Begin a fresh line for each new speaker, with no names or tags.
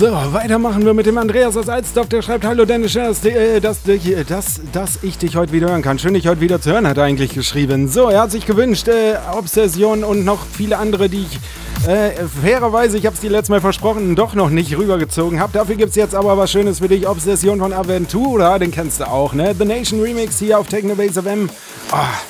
So, weiter machen wir mit dem Andreas aus Alsdorf, der schreibt: Hallo Dennis, dass ich dich heute wieder hören kann. Schön, dich heute wieder zu hören, hat er eigentlich geschrieben. So, er hat sich gewünscht, Obsession und noch viele andere, die ich fairerweise, ich habe es dir letztes Mal versprochen, doch noch nicht rübergezogen habe. Dafür gibt es jetzt aber was Schönes für dich. Obsession von Aventura, den kennst du auch, ne? The Nation Remix hier auf Technobase FM. Oh,